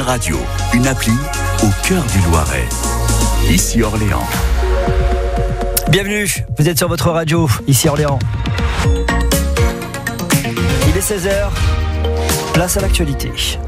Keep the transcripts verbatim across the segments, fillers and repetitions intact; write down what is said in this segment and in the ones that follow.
Radio, une appli au cœur du Loiret. Ici Orléans. Bienvenue, vous êtes sur votre radio, ici Orléans. Il est seize heures, place à l'actualité.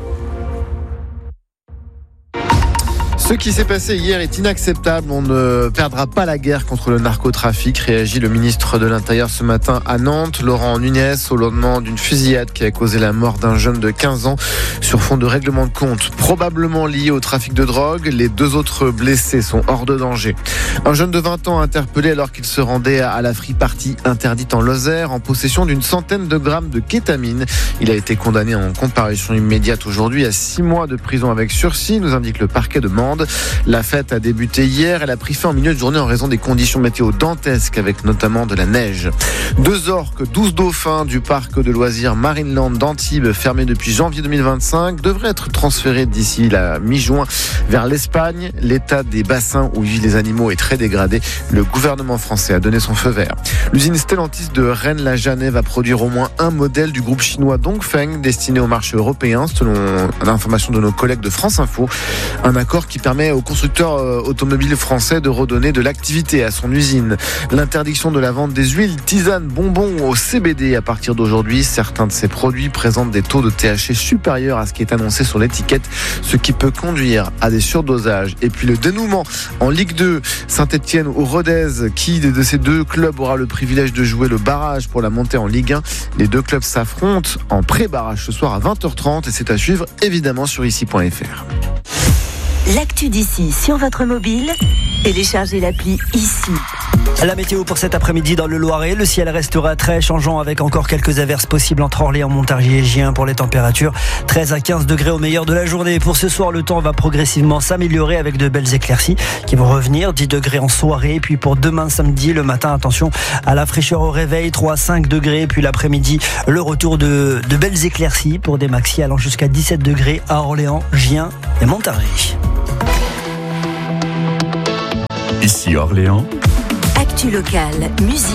Ce qui s'est passé hier est inacceptable. On ne perdra pas la guerre contre le narcotrafic, réagit le ministre de l'Intérieur ce matin à Nantes, Laurent Nunez, au lendemain d'une fusillade qui a causé la mort d'un jeune de quinze ans sur fond de règlement de compte, probablement lié au trafic de drogue. Les deux autres blessés sont hors de danger. Un jeune de vingt ans interpellé alors qu'il se rendait à la free party interdite en Lozère en possession d'une centaine de grammes de kétamine. Il a été condamné en comparution immédiate aujourd'hui à six mois de prison avec sursis, nous indique le parquet de Mende. La fête a débuté hier, elle a pris fin en milieu de journée en raison des conditions météo dantesques avec notamment de la neige. Deux orques, douze dauphins du parc de loisirs Marineland d'Antibes, fermé depuis janvier deux mille vingt-cinq, devraient être transférés d'ici la mi-juin vers l'Espagne. L'état des bassins où vivent les animaux est très dégradé. Le gouvernement français a donné son feu vert. L'usine Stellantis de Rennes-la-Janet va produire au moins un modèle du groupe chinois Dongfeng destiné au marché européen, selon l'information de nos collègues de France Info. Un accord qui permet aux constructeurs automobiles français de redonner de l'activité à son usine. L'interdiction de la vente des huiles, tisanes, bonbons au C B D à partir d'aujourd'hui. Certains de ces produits présentent des taux de T H C supérieurs à ce qui est annoncé sur l'étiquette, ce qui peut conduire à des surdosages. Et puis le dénouement en Ligue deux, Saint-Etienne ou Rodez, qui de ces deux clubs aura le privilège de jouer le barrage pour la montée en Ligue un. Les deux clubs s'affrontent en pré-barrage ce soir à vingt heures trente et c'est à suivre évidemment sur ici point f r. L'actu d'ici sur votre mobile, téléchargez l'appli Ici. La météo pour cet après-midi dans le Loiret, le ciel restera très changeant avec encore quelques averses possibles entre Orléans, Montargis et Gien pour les températures. treize à quinze degrés au meilleur de la journée. Pour ce soir, le temps va progressivement s'améliorer avec de belles éclaircies qui vont revenir. dix degrés en soirée. Et puis pour demain samedi, le matin, attention à la fraîcheur au réveil, trois à cinq degrés. Puis l'après-midi, le retour de, de belles éclaircies pour des maxis allant jusqu'à dix-sept degrés à Orléans, Gien et Montargis. Ici Orléans. Actu locale, musique.